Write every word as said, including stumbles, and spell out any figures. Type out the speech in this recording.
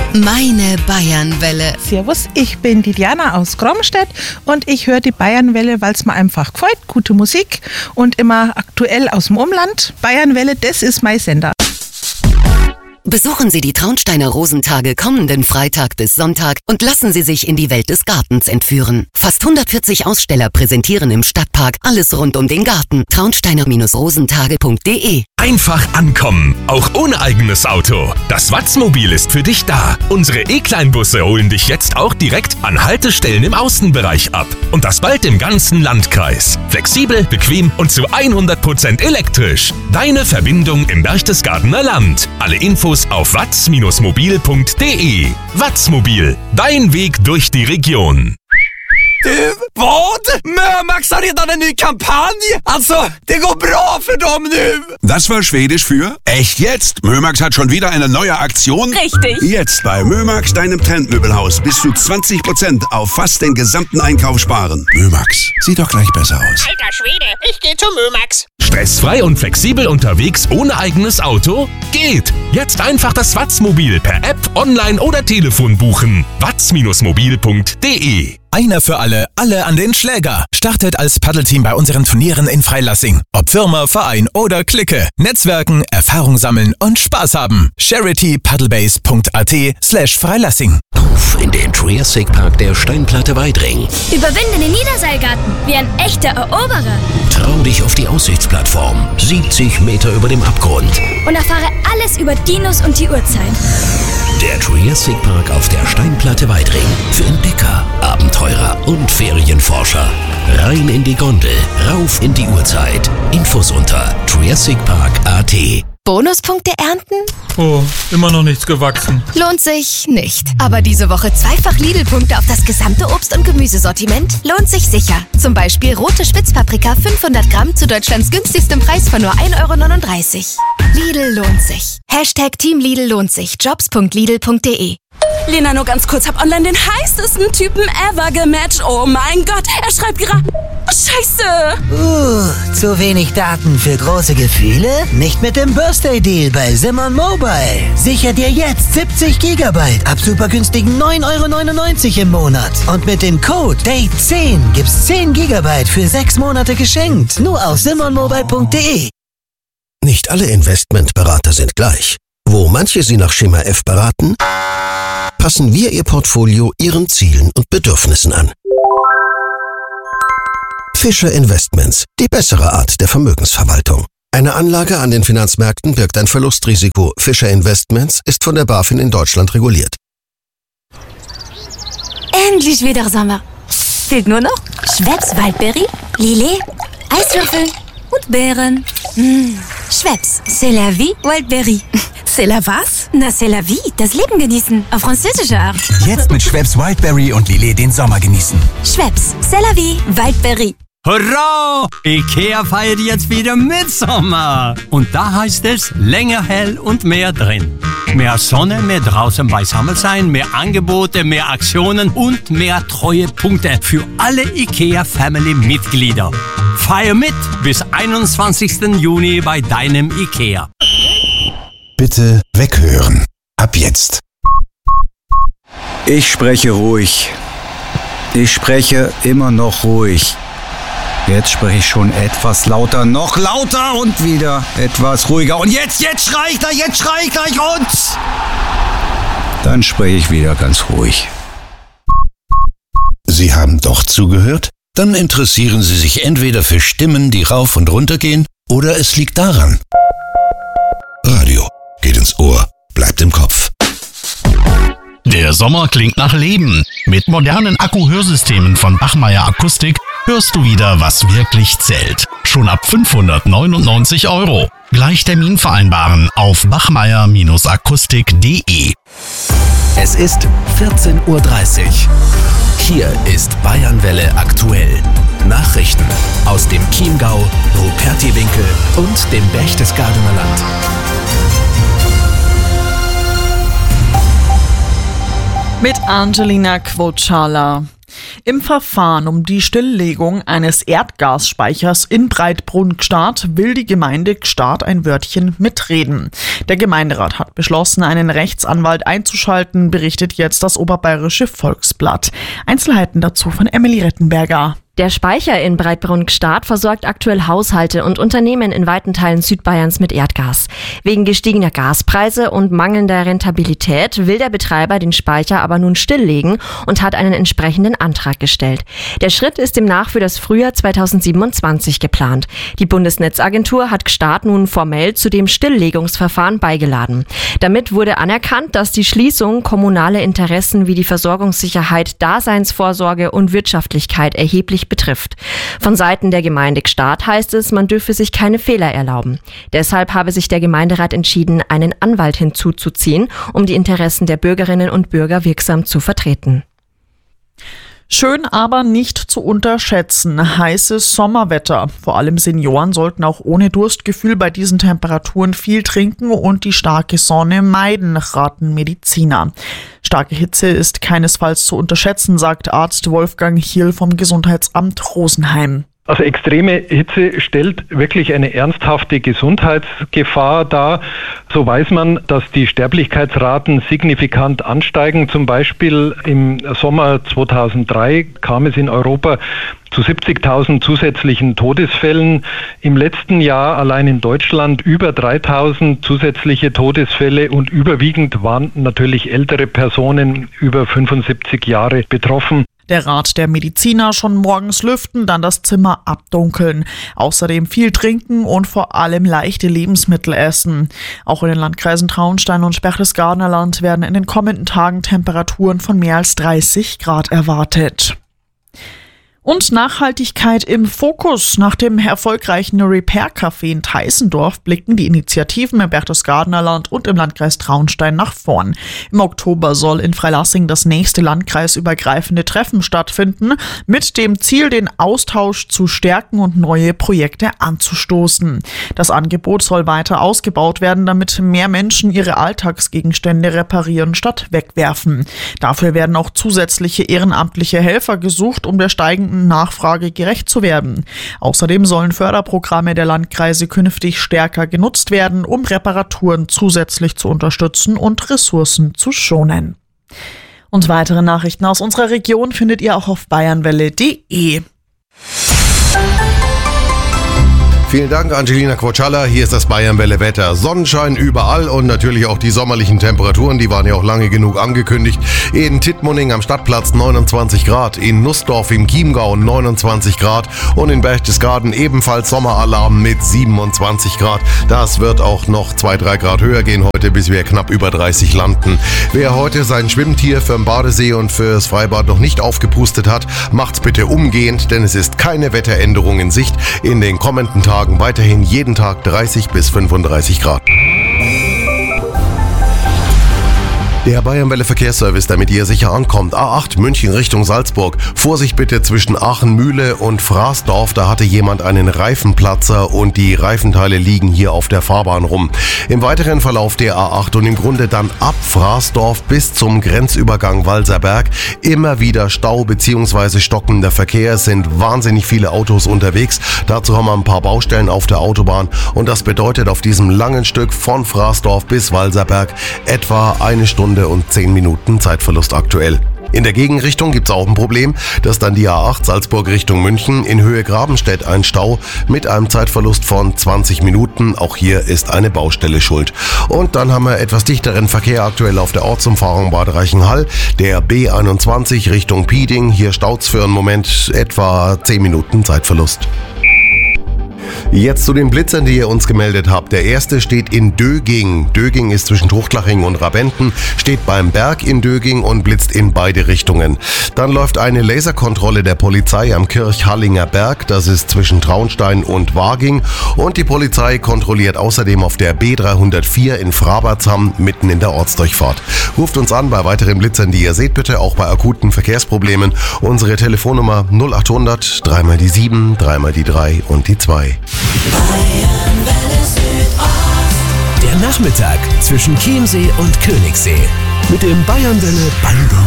Meine Bayernwelle. Servus, ich bin die Diana aus Gromstedt und ich höre die Bayernwelle, weil es mir einfach gefällt. Gute Musik und immer aktuell aus dem Umland. Bayernwelle, das ist mein Sender. Besuchen Sie die Traunsteiner Rosentage kommenden Freitag bis Sonntag und lassen Sie sich in die Welt des Gartens entführen. Fast hundertvierzig Aussteller präsentieren im Stadtpark alles rund um den Garten. traunsteiner Rosentage punkt de. Einfach ankommen, auch ohne eigenes Auto. Das Watzmobil ist für dich da. Unsere E-Kleinbusse holen dich jetzt auch direkt an Haltestellen im Außenbereich ab. Und das bald im ganzen Landkreis. Flexibel, bequem und zu hundert Prozent elektrisch. Deine Verbindung im Berchtesgadener Land. Alle Infos auf watz mobil punkt de. Watzmobil, dein Weg durch die Region. Du, vad? Mömax har redan en ny kampanj! Alltså, det går bra för dem nu! Das war Schwedisch für echt jetzt? Mömax hat schon wieder eine neue Aktion? Richtig! Jetzt bei Mömax, deinem Trendmöbelhaus, bis zu zwanzig Prozent auf fast den gesamten Einkauf sparen. Mömax, sieht doch gleich besser aus. Alter Schwede, ich geh zu Mömax. Stressfrei und flexibel unterwegs ohne eigenes Auto? Geht! Jetzt einfach das Watzmobil per App, online oder Telefon buchen. watz mobil punkt de. Einer für alle, alle an den Schläger. Startet als Paddelteam bei unseren Turnieren in Freilassing. Ob Firma, Verein oder Clique. Netzwerken, Erfahrung sammeln und Spaß haben. charity paddlebase punkt at slash Freilassing. Auf in den Triassic Park der Steinplatte Weidring. Überwinde den Niederseilgarten wie ein echter Eroberer. Trau dich auf die Aussichtsplattform. siebzig Meter über dem Abgrund. Und erfahre alles über Dinos und die Uhrzeit. Der Triassic Park auf der Steinplatte Weidring. Für Entdecker, Abenteurer und Ferienforscher. Rein in die Gondel, rauf in die Uhrzeit. Infos unter triassic park punkt at. Bonuspunkte ernten? Oh, immer noch nichts gewachsen. Lohnt sich nicht. Aber diese Woche zweifach Lidl-Punkte auf das gesamte Obst- und Gemüsesortiment lohnt sich sicher. Zum Beispiel rote Spitzpaprika fünfhundert Gramm zu Deutschlands günstigstem Preis von nur ein Euro neununddreißig. Lidl lohnt sich. Hashtag Team Lidl lohnt sich. jobs punkt lidl punkt de. Lena, nur ganz kurz, hab online den heißesten Typen ever gematcht. Oh mein Gott, er schreibt gerade... Oh, Scheiße! Uh, zu wenig Daten für große Gefühle? Nicht mit dem Birthday-Deal bei Simon Mobile. Sicher dir jetzt siebzig Gigabyte ab super günstigen neun Euro neunundneunzig im Monat. Und mit dem Code Date zehn gibt's zehn Gigabyte für sechs Monate geschenkt. Nur auf simon mobile punkt de. Nicht alle Investmentberater sind gleich. Wo manche Sie nach Schema F beraten, passen wir Ihr Portfolio Ihren Zielen und Bedürfnissen an. Fischer Investments, die bessere Art der Vermögensverwaltung. Eine Anlage an den Finanzmärkten birgt ein Verlustrisiko. Fischer Investments ist von der BaFin in Deutschland reguliert. Endlich wieder Sommer. Fehlt nur noch Schweppes Waldberry, Lillet, Eiswürfel und Beeren. Mmh. Schweppes, c'est la vie, Waldberry. C'est la was? Na, c'est la vie, das Leben genießen, auf französische Art. Jetzt mit Schweppes Wildberry und Lillet den Sommer genießen. Schweppes, c'est la vie, Waldberry. Hurra! Ikea feiert jetzt wieder Mitsommer. Und da heißt es länger hell und mehr drin. Mehr Sonne, mehr draußen beisammen sein, mehr Angebote, mehr Aktionen und mehr Treuepunkte für alle Ikea-Family-Mitglieder. Feier mit bis einundzwanzigsten Juni bei deinem Ikea. Bitte weghören. Ab jetzt. Ich spreche ruhig. Ich spreche immer noch ruhig. Jetzt spreche ich schon etwas lauter, noch lauter und wieder etwas ruhiger. Und jetzt, jetzt schrei ich gleich, jetzt schrei ich gleich und... Dann spreche ich wieder ganz ruhig. Sie haben doch zugehört? Dann interessieren Sie sich entweder für Stimmen, die rauf und runter gehen, oder es liegt daran. Radio geht ins Ohr, bleibt im Kopf. Der Sommer klingt nach Leben. Mit modernen Akku-Hörsystemen von Bachmeier Akustik hörst du wieder, was wirklich zählt. Schon ab fünfhundertneunundneunzig Euro. Gleich Termin vereinbaren auf bachmeier akustik punkt de. Es ist vierzehn Uhr dreißig. Hier ist Bayernwelle aktuell. Nachrichten aus dem Chiemgau, Rupertiwinkel und dem Berchtesgadener Land. Mit Angelina Quocala. Im Verfahren um die Stilllegung eines Erdgasspeichers in Breitbrunn-Gstaad will die Gemeinde Gstaad ein Wörtchen mitreden. Der Gemeinderat hat beschlossen, einen Rechtsanwalt einzuschalten, berichtet jetzt das Oberbayerische Volksblatt. Einzelheiten dazu von Emily Rettenberger. Der Speicher in Breitbrunn-Gstaad versorgt aktuell Haushalte und Unternehmen in weiten Teilen Südbayerns mit Erdgas. Wegen gestiegener Gaspreise und mangelnder Rentabilität will der Betreiber den Speicher aber nun stilllegen und hat einen entsprechenden Antrag gestellt. Der Schritt ist demnach für das Frühjahr zweitausendsiebenundzwanzig geplant. Die Bundesnetzagentur hat Gstaad nun formell zu dem Stilllegungsverfahren beigeladen. Damit wurde anerkannt, dass die Schließung kommunale Interessen wie die Versorgungssicherheit, Daseinsvorsorge und Wirtschaftlichkeit erheblich betrifft. Von Seiten der Gemeinde Gstaad heißt es, man dürfe sich keine Fehler erlauben. Deshalb habe sich der Gemeinderat entschieden, einen Anwalt hinzuzuziehen, um die Interessen der Bürgerinnen und Bürger wirksam zu vertreten. Schön, aber nicht zu unterschätzen. Heißes Sommerwetter. Vor allem Senioren sollten auch ohne Durstgefühl bei diesen Temperaturen viel trinken und die starke Sonne meiden, raten Mediziner. Starke Hitze ist keinesfalls zu unterschätzen, sagt Arzt Wolfgang Hiel vom Gesundheitsamt Rosenheim. Also extreme Hitze stellt wirklich eine ernsthafte Gesundheitsgefahr dar. So weiß man, dass die Sterblichkeitsraten signifikant ansteigen. Zum Beispiel im Sommer zweitausenddrei kam es in Europa zu siebzigtausend zusätzlichen Todesfällen. Im letzten Jahr allein in Deutschland über dreitausend zusätzliche Todesfälle und überwiegend waren natürlich ältere Personen über fünfundsiebzig Jahre betroffen. Der Rat der Mediziner: schon morgens lüften, dann das Zimmer abdunkeln. Außerdem viel trinken und vor allem leichte Lebensmittel essen. Auch in den Landkreisen Traunstein und Berchtesgadener Land werden in den kommenden Tagen Temperaturen von mehr als dreißig Grad erwartet. Und Nachhaltigkeit im Fokus. Nach dem erfolgreichen Repair-Café in Teissendorf blicken die Initiativen im Berchtesgadener Land und im Landkreis Traunstein nach vorn. Im Oktober soll in Freilassing das nächste landkreisübergreifende Treffen stattfinden, mit dem Ziel, den Austausch zu stärken und neue Projekte anzustoßen. Das Angebot soll weiter ausgebaut werden, damit mehr Menschen ihre Alltagsgegenstände reparieren statt wegwerfen. Dafür werden auch zusätzliche ehrenamtliche Helfer gesucht, um der steigenden Nachfrage gerecht zu werden. Außerdem sollen Förderprogramme der Landkreise künftig stärker genutzt werden, um Reparaturen zusätzlich zu unterstützen und Ressourcen zu schonen. Und weitere Nachrichten aus unserer Region findet ihr auch auf bayernwelle punkt de. Vielen Dank, Angelina Quoccialla. Hier ist das Bayernwelle Wetter. Sonnenschein überall und natürlich auch die sommerlichen Temperaturen, die waren ja auch lange genug angekündigt. In Tittmoning am Stadtplatz neunundzwanzig Grad, in Nussdorf im Chiemgau neunundzwanzig Grad und in Berchtesgaden ebenfalls Sommeralarm mit siebenundzwanzig Grad. Das wird auch noch zwei, drei Grad höher gehen heute, bis wir knapp über dreißig landen. Wer heute sein Schwimmtier für den Badesee und fürs Freibad noch nicht aufgepustet hat, macht's bitte umgehend, denn es ist keine Wetteränderung in Sicht. In den kommenden Tagen weiterhin jeden Tag dreißig bis fünfunddreißig Grad. Der Bayernwelle Verkehrsservice, damit ihr sicher ankommt. A acht München Richtung Salzburg. Vorsicht bitte zwischen Aachen-Mühle und Fraßdorf. Da hatte jemand einen Reifenplatzer und die Reifenteile liegen hier auf der Fahrbahn rum. Im weiteren Verlauf der A acht und im Grunde dann ab Fraßdorf bis zum Grenzübergang Walserberg immer wieder Stau bzw. stockender Verkehr. Es sind wahnsinnig viele Autos unterwegs. Dazu haben wir ein paar Baustellen auf der Autobahn und das bedeutet auf diesem langen Stück von Fraßdorf bis Walserberg etwa eine Stunde und zehn Minuten Zeitverlust aktuell. In der Gegenrichtung gibt es auch ein Problem, dass dann die A acht Salzburg Richtung München in Höhe Grabenstedt ein Stau mit einem Zeitverlust von zwanzig Minuten. Auch hier ist eine Baustelle schuld. Und dann haben wir etwas dichteren Verkehr aktuell auf der Ortsumfahrung Bad Reichenhall. Der B einundzwanzig Richtung Pieding. Hier staut's für einen Moment etwa zehn Minuten Zeitverlust. Jetzt zu den Blitzern, die ihr uns gemeldet habt. Der erste steht in Döging. Döging ist zwischen Truchtlaching und Rabenten, steht beim Berg in Döging und blitzt in beide Richtungen. Dann läuft eine Laserkontrolle der Polizei am Kirchhallinger Berg, das ist zwischen Traunstein und Waging. Und die Polizei kontrolliert außerdem auf der B dreihundertvier in Frabertsham mitten in der Ortsdurchfahrt. Ruft uns an bei weiteren Blitzern, die ihr seht, bitte auch bei akuten Verkehrsproblemen. Unsere Telefonnummer null achthundert, dreimal die sieben, dreimal die drei und die zwei. Der Nachmittag zwischen Chiemsee und Königssee mit dem Bayernwelle Ballon